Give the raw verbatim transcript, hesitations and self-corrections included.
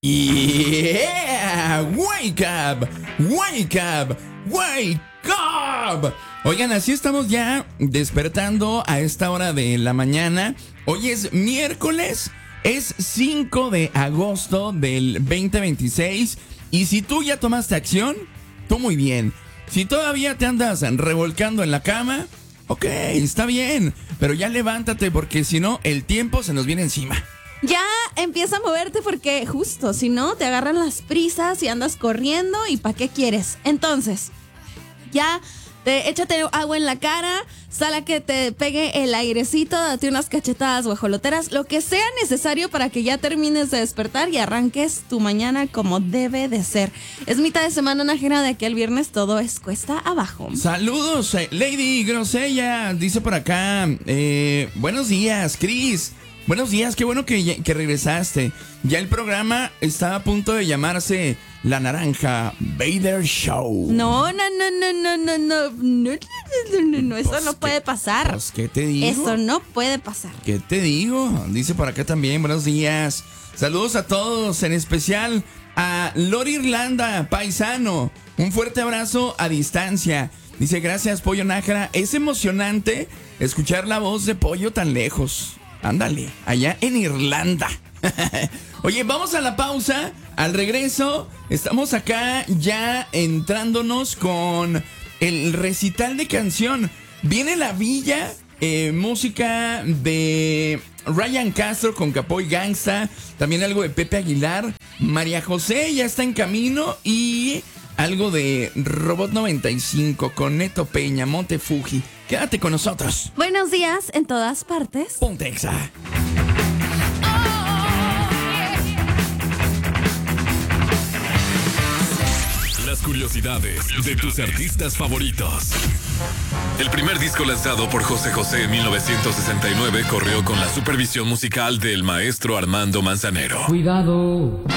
Yeah, wake up, wake up, wake up. Oigan, así estamos ya despertando a esta hora de la mañana. Hoy es miércoles, es cinco de agosto del veinte veintiséis. Y si tú ya tomaste acción, tú muy bien. Si todavía te andas revolcando en la cama, ok, está bien, pero ya levántate porque si no, el tiempo se nos viene encima. Ya empieza a moverte porque justo, si no, te agarran las prisas y andas corriendo y ¿para qué quieres? Entonces, ya te, échate agua en la cara, sal a que te pegue el airecito, date unas cachetadas guajoloteras, lo que sea necesario para que ya termines de despertar y arranques tu mañana como debe de ser. Es mitad de semana ajena de que el viernes todo es cuesta abajo. Saludos, eh, Lady Grosella, dice por acá, eh, buenos días, Cris. Buenos días, qué bueno que, que regresaste. Ya el programa está a punto de llamarse La Naranja Vader Show. No, no, no, no, no, no, no, no, no, no, no, eso pues no que, puede pasar. Pues, ¿qué te digo? Eso no puede pasar. ¿Qué te digo? Dice por acá también, buenos días. Saludos a todos, en especial a Lori Irlanda, paisano. Un fuerte abrazo a distancia. Dice, gracias, Pollo Nájera. Es emocionante escuchar la voz de Pollo tan lejos. Ándale, allá en Irlanda. Oye, vamos a la pausa. Al regreso, estamos acá ya entrándonos con el recital de canción. Viene La Villa, eh, música de Ryan Castro con Capoy Gangsta. También algo de Pepe Aguilar. María José ya está en camino. Y algo de Robot noventa y cinco con Neto Peña, Monte Fuji. Quédate con nosotros. Buenos días en todas partes. Ponte Exa. Las curiosidades de tus artistas favoritos. El primer disco lanzado por José José en mil novecientos sesenta y nueve corrió con la supervisión musical del maestro Armando Manzanero. Cuidado.